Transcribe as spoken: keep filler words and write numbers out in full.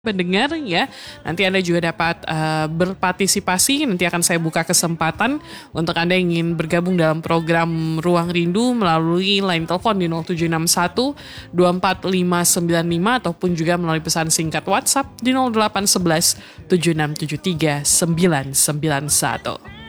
Pendengar ya, nanti Anda juga dapat uh, berpartisipasi. Nanti akan saya buka kesempatan untuk Anda yang ingin bergabung dalam program Ruang Rindu melalui line telepon di nol tujuh enam satu dua empat lima sembilan lima ataupun juga melalui pesan singkat WhatsApp di nol delapan satu satu tujuh enam tujuh tiga sembilan sembilan satu.